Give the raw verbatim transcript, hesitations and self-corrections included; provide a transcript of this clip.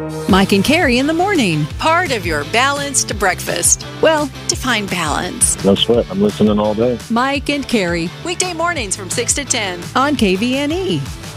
Mike and Carrie in the morning. Part of your balanced breakfast. Well, define balance. No sweat. I'm listening all day. Mike and Carrie Weekday mornings from six to ten on K V N E.